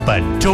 本周。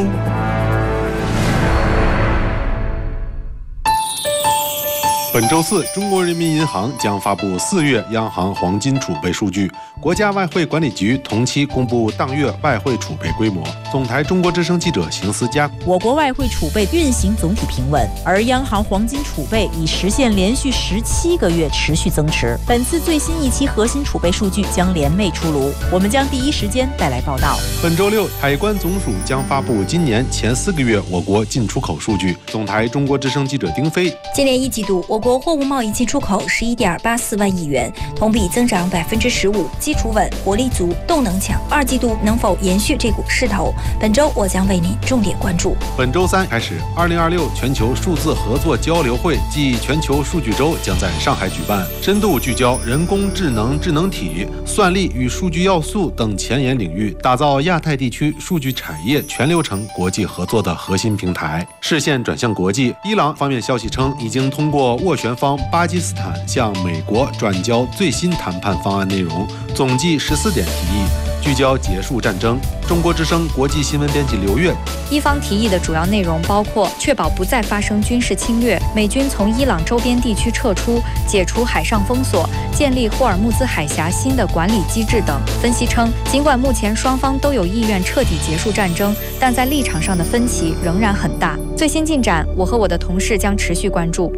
本周四，中国人民银行将发布4月央行黄金储备数据。国家外汇管理局同期公布当月外汇储备规模。总台中国之声记者邢思佳。 我国外汇储备运行总体平稳，而央行黄金储备已实现连续17个月持续增持。本次最新一期核心储备数据将联袂出炉，我们将第一时间带来报道。 本周六，海关总署将发布今年前4个月我国进出口数据。总台中国之声记者丁飞。 今年一季度，我国货物贸易进出口11.84万亿元，同比增长15%，基础稳，活力足，动能强。2季度能否延续这股势头？本周我将为您重点关注。 本周3开始，2026全球数字合作交流会暨全球数据周将在上海举办，深度聚焦人工智能、智能体、算力与数据要素等前沿领域，打造亚太地区数据产业全流程国际合作的核心平台。视线转向国际，伊朗方面消息称，已经通过斡旋方巴基斯坦向美国转交最新谈判方案内容，总计14点提议，聚焦结束战争。中国之声国际新闻编辑刘月。 伊方提议的主要内容包括确保不再发生军事侵略，美军从伊朗周边地区撤出，解除海上封锁，建立霍尔木兹海峡新的管理机制等。分析称，尽管目前双方都有意愿彻底结束战争，但在立场上的分歧仍然很大。最新进展，我和我的同事将持续关注。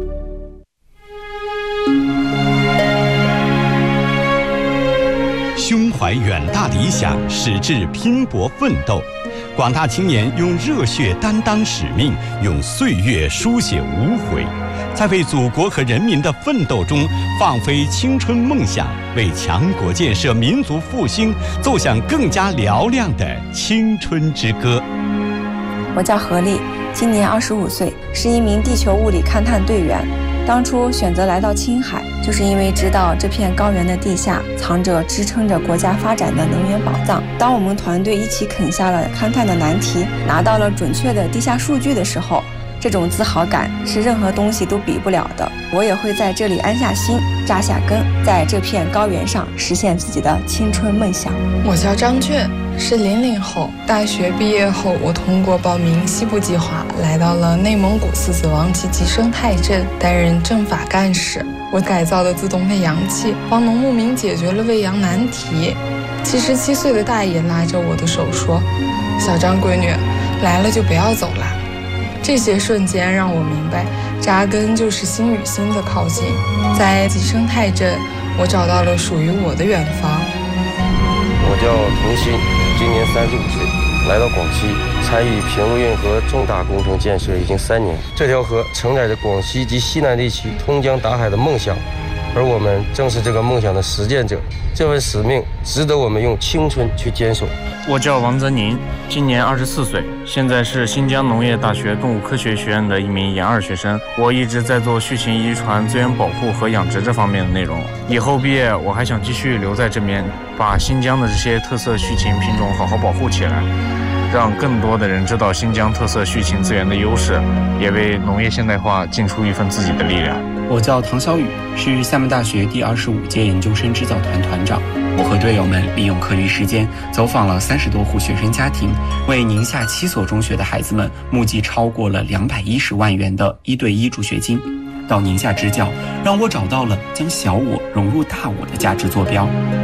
胸怀远大理想，矢志拼搏奋斗，广大青年用热血担当使命，用岁月书写无悔，在为祖国和人民的奋斗中放飞青春梦想，为强国建设、民族复兴奏响更加嘹亮的青春之歌。 我叫何丽，今年25岁，是一名地球物理勘探队员。当初选择来到青海，就是因为知道这片高原的地下藏着支撑着国家发展的能源宝藏。当我们团队一起啃下了勘探的难题，拿到了准确的地下数据的时候，这种自豪感是任何东西都比不了的。我也会在这里安下心，扎下根，在这片高原上实现自己的青春梦想。 我叫张俊，是00后。大学毕业后，我通过报名西部计划，来到了内蒙古狮子王集集生态镇，担任政法干事。我改造的自动喂羊器，帮农牧民解决了喂羊难题。77岁的大爷拉着我的手说：“小张闺女，来了就不要走了。”这些瞬间让我明白，扎根就是心与心的靠近。在集生态镇，我找到了属于我的远方。 我叫童鑫，今年35岁，来到广西，参与平陆运河重大工程建设已经3年。这条河承载着广西及西南地区通江达海的梦想，而我们正是这个梦想的实践者。这份使命值得我们用青春去坚守。 我叫王泽宁，今年24岁，现在是新疆农业大学动物科学学院的一名研2学生。我一直在做畜禽遗传、资源保护和养殖这方面的内容。以后毕业，我还想继续留在这边，把新疆的这些特色畜禽品种好好保护起来，让更多的人知道新疆特色畜禽资源的优势，也为农业现代化尽出一份自己的力量。 我叫唐小雨，是厦门大学第25届研究生指导团团长。我和队友们利用课余时间走访了30多户学生家庭，为宁夏7所中学的孩子们募集超过了210万元的1对1助学金。到宁夏支教，让我找到了将小我融入大我的价值坐标。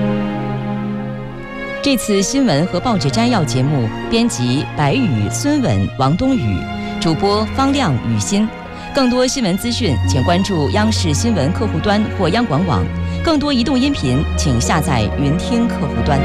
这次新闻和报纸摘要节目，编辑白宇、孙稳、王冬雨，主播方亮、雨欣。更多新闻资讯，请关注央视新闻客户端或央广网。更多移动音频，请下载云听客户端。